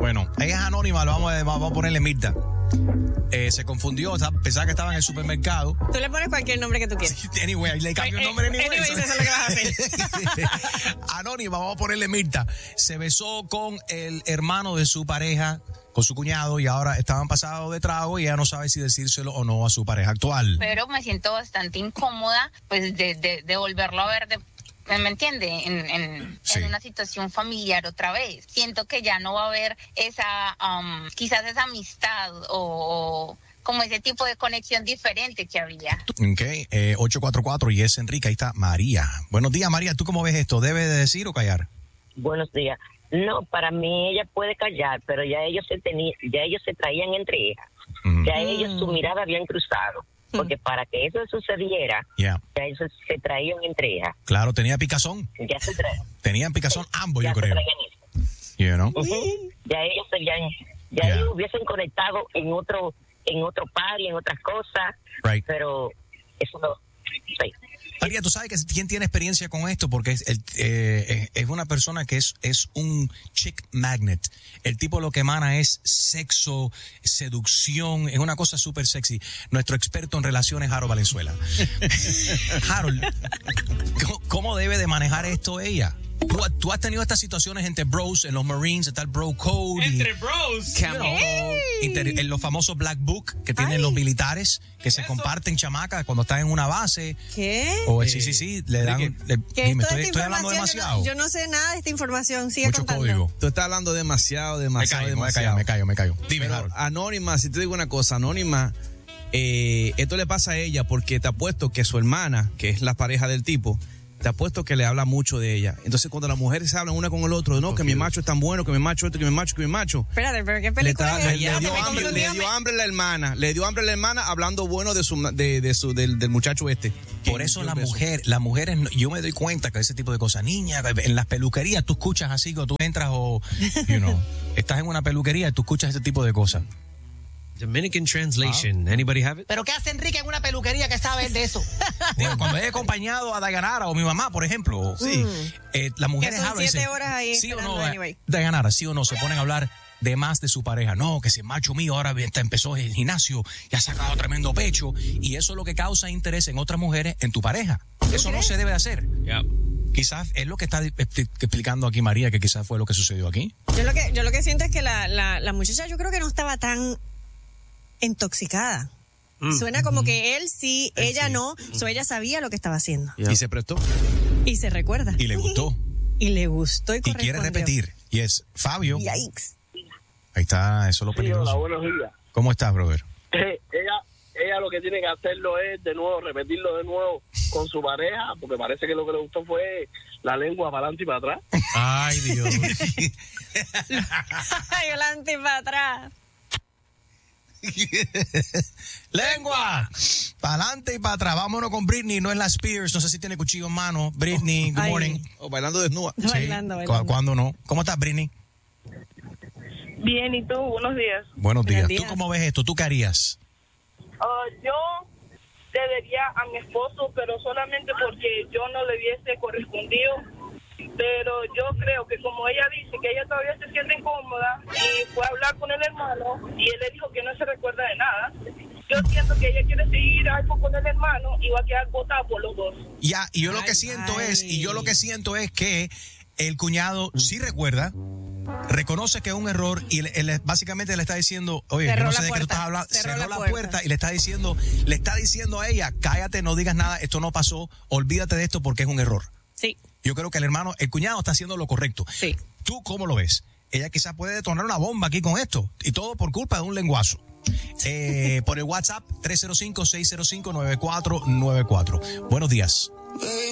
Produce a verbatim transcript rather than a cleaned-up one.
Bueno, ella es anónima, lo vamos a, vamos a ponerle Mirta. Eh, se confundió, pensaba que estaba en el supermercado. Tú le pones cualquier nombre que tú quieras. Anyway, le cambio el nombre anyway. Anyway, eso es lo que vas a hacer. Anónima, vamos a ponerle Mirta. Se besó con el hermano de su pareja, con su cuñado, y ahora estaban pasados de trago y ella no sabe si decírselo o no a su pareja actual. Pero me siento bastante incómoda, pues, de, de, de volverlo a ver de... ¿Me entiende? En, en, sí. en una situación familiar otra vez. Siento que ya no va a haber esa, um, quizás esa amistad o, o como ese tipo de conexión diferente que había. Ok, eh, ocho cuatro cuatro y es Enrique, ahí está María. Buenos días, María, ¿tú cómo ves esto? ¿Debe de decir o callar? Buenos días. No, para mí ella puede callar, pero ya ellos se tenían, ya ellos se traían entre ellas. Mm. Ya ellos su mirada habían cruzado. Porque para que eso sucediera, yeah. ya eso se traían entre ellas. Claro, tenía picazón. Ya se traían. Tenían picazón ambos, ya yo creo. You know? Uh-huh. Ya ellos se habían, ya yeah. ellos hubiesen conectado en otro, en otro party, en otras cosas. Right. Pero eso no. Sí. María, tú sabes que quién tiene experiencia con esto, porque es, el, eh, es una persona que es, es un chick magnet. El tipo lo que emana es sexo, seducción, es una cosa súper sexy. Nuestro experto en relaciones, Harold Valenzuela. Harold, ¿cómo, ¿cómo debe de manejar esto ella? ¿Tú, tú has tenido estas situaciones entre bros, en los Marines, está el bro code. Entre y, bros. You know, inter, en los famosos black book que tienen Ay. los militares, que se ¿Eso? comparten chamacas cuando están en una base. ¿Qué? O sí, sí, sí, le dan... Le, dime, estoy, estoy hablando demasiado. Yo no, yo no sé nada de esta información, sigue Mucho contando. Código. Tú estás hablando demasiado, demasiado, me callo, demasiado. Me callo, me callo, me callo. Dime, Pero, Anónima, si te digo una cosa, Anónima, eh, esto le pasa a ella porque te apuesto que su hermana, que es la pareja del tipo, te apuesto que le habla mucho de ella. Entonces, cuando las mujeres se hablan una con el otro, no, que mi macho es tan bueno, que mi macho esto, que mi macho, que mi macho. Espérate, pero ¿qué película le, es? le, le, dio hambre, le dio hambre la hermana, le dio hambre la hermana hablando bueno de su, de, de su, del, del muchacho este. Por eso la mujer, las mujeres, yo me doy cuenta que ese tipo de cosas, niña, en las peluquerías tú escuchas así, cuando tú entras o, you know, estás en una peluquería y tú escuchas ese tipo de cosas. Dominican translation. Ah. Anybody have it? ¿Pero qué hace Enrique en una peluquería que sabe de eso? Digo, cuando he acompañado a Dayanara o mi mamá, por ejemplo, sí, mm. eh, las mujeres son hablan. siete horas ahí sí o no, anyway. Dayanara, sí o no, se ponen a hablar de más de su pareja. No, que ese macho mío ahora empezó el gimnasio y ha sacado tremendo pecho. Y eso es lo que causa interés en otras mujeres en tu pareja. Eso no se debe de hacer. Yeah. Quizás es lo que está explicando aquí María, que quizás fue lo que sucedió aquí. Yo lo que, yo lo que siento es que la, la, la muchacha yo creo que no estaba tan intoxicada. Mm. Suena como mm. que él sí, él ella sí. no, mm. so ella sabía lo que estaba haciendo. Yeah. Y se prestó. Y se recuerda. Y le gustó. Y le gustó y Y quiere repetir. Y es Fabio. Yikes. Ahí está, eso es lo peligroso. Sí, hola, buenos días. ¿Cómo estás, brother? Eh, ella, ella lo que tiene que hacerlo es de nuevo, repetirlo de nuevo con su pareja, porque parece que lo que le gustó fue la lengua para adelante y para atrás. Ay, Dios. Ay, adelante y para atrás. Lengua para adelante y para atrás. Vámonos con Britney, no es la Spears, no sé si tiene cuchillo en mano. Britney, good Ay. morning. O bailando desnuda. Sí. Bailando, bailando. ¿Cuándo no? ¿Cómo estás, Britney? Bien, ¿y tú? Buenos días. Buenos días. Buenos días. ¿Tú cómo ves esto? ¿Tú qué harías? Uh, yo debería a mi esposo, pero solamente porque yo no le hubiese correspondido. Pero yo creo que como ella dice que ella todavía se siente incómoda y fue a hablar con el hermano y él le dijo que no se recuerda de nada, yo siento que ella quiere seguir algo con el hermano y va a quedar botada por los dos. Ya, y yo lo ay, que siento ay. es, y yo lo que siento es que el cuñado sí recuerda, reconoce que es un error y él, él básicamente le está diciendo, oye, cerró yo no sé la de qué tú puerta, estás hablando, cerró, cerró la, la puerta. puerta y le está diciendo, le está diciendo a ella, cállate, no digas nada, esto no pasó, olvídate de esto porque es un error. Sí. Yo creo que el hermano, el cuñado está haciendo lo correcto. Sí. ¿Tú cómo lo ves? Ella quizás puede detonar una bomba aquí con esto y todo por culpa de un lenguazo. Eh, por el WhatsApp tres cero cinco, seis cero cinco, nueve cuatro nueve cuatro. Buenos días.